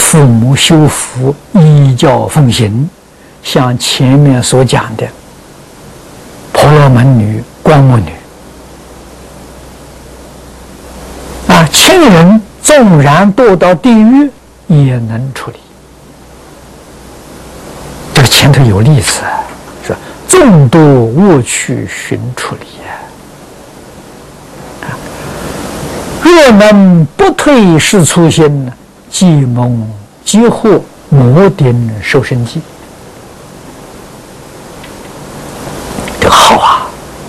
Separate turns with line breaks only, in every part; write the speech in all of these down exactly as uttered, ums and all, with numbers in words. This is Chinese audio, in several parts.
父母修福，依教奉行，像前面所讲的婆罗门女、光目女啊，亲人纵然堕到地狱，也能处理。这个前头有例子，是众多恶趣寻处理啊。若能不退是初心呢，即蒙即获摩顶受生记。这个好啊！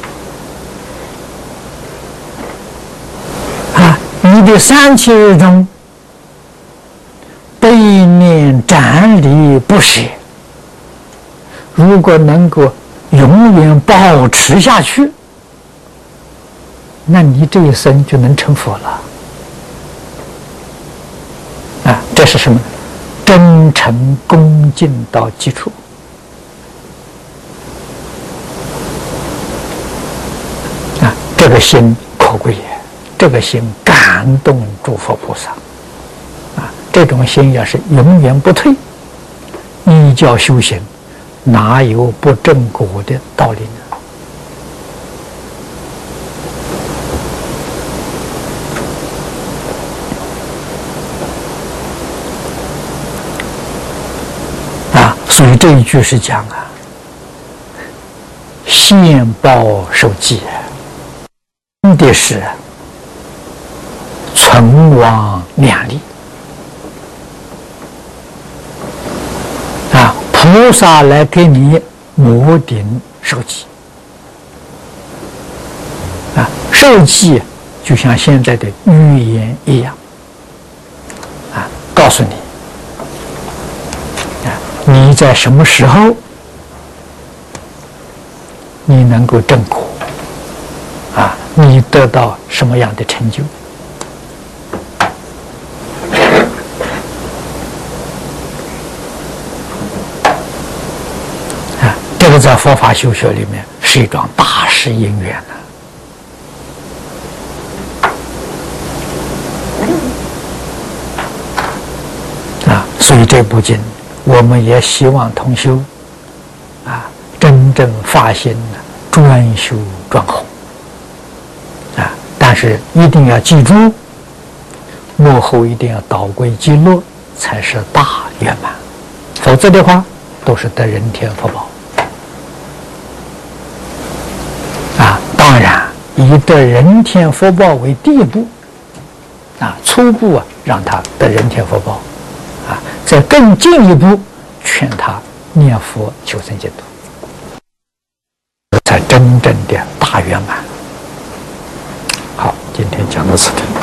啊，你的三七日中悲念斩离不舍，如果能够永远保持下去，那你这一生就能成佛了。啊，这是什么？真诚恭敬到基础。啊，这个心可贵也，这个心感动诸佛菩萨。啊，这种心要是永远不退，依教修行，哪有不正果的道理呢？所以这一句是讲啊，现报受记，真的是存亡两立啊！菩萨来给你摩顶受记啊，受记就像现在的预言一样啊，告诉你。你在什么时候你能够正果啊？你得到什么样的成就？啊，这个在佛法修学里面是一桩大事因缘呢。啊，所以这部经。我们也希望同修啊，真正发心专修专弘啊，但是一定要记住，幕后一定要导归极乐，才是大圆满，否则的话都是得人天福报啊。当然以得人天福报为第一步啊，初步啊让他得人天福报啊，再更进一步劝他念佛求生净土，才真正的大圆满。好，今天讲到此地。